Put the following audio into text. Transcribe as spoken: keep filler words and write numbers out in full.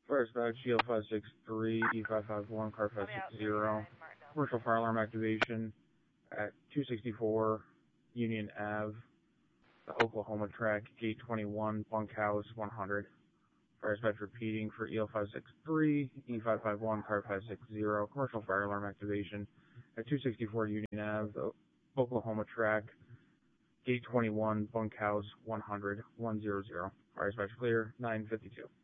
Fire dispatch, E L five six three, E five five one, car five six zero. Commercial fire alarm activation at two sixty-four Union Ave, the Oklahoma track, gate twenty-one, bunkhouse one hundred. Fire dispatch repeating for E L five six three, E five five one, car five six zero. Commercial fire alarm activation at two sixty-four Union Ave, the Oklahoma track, gate twenty-one, bunkhouse one hundred, one hundred. Fire dispatch clear, nine fifty-two.